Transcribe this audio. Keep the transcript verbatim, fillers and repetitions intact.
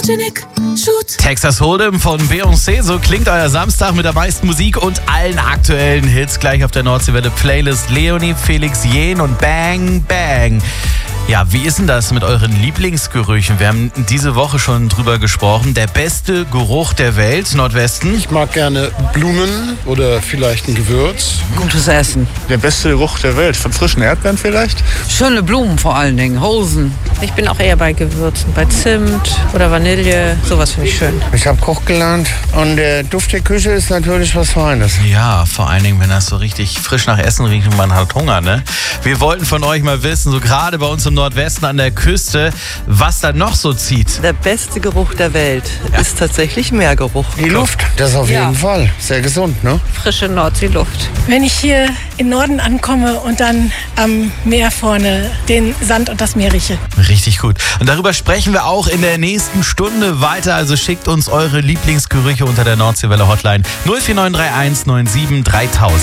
Photogenic, shoot. Texas Hold'em von Beyoncé, so klingt euer Samstag mit der meisten Musik und allen aktuellen Hits gleich auf der Nordseewelle Playlist. Leonie, Felix Jähn und Bang Bang. Ja, wie ist denn das mit euren Lieblingsgerüchen? Wir haben diese Woche schon drüber gesprochen. Der beste Geruch der Welt, Nordwesten. Ich mag gerne Blumen oder vielleicht ein Gewürz. Gutes Essen. Der beste Geruch der Welt, von frischen Erdbeeren vielleicht? Schöne Blumen vor allen Dingen, Hosen. Ich bin auch eher bei Gewürzen, bei Zimt oder Vanille, sowas finde ich schön. Ich habe Koch gelernt und der Duft der Küche ist natürlich was Feines. Ja, vor allen Dingen, wenn das so richtig frisch nach Essen riecht und man hat Hunger, ne? Wir wollten von euch mal wissen, so gerade bei uns im Nordwesten an der Küste, was da noch so zieht. Der beste Geruch der Welt ja. ist tatsächlich Meergeruch. Die Luft, das auf jeden ja. Fall. Sehr gesund, ne? Frische Nordseeluft. Wenn ich hier im Norden ankomme und dann am Meer vorne den Sand und das Meer rieche. Richtig gut. Und darüber sprechen wir auch in der nächsten Stunde weiter. Also schickt uns eure Lieblingsgerüche unter der Nordseewelle Hotline null vier neun drei eins neun sieben dreitausend.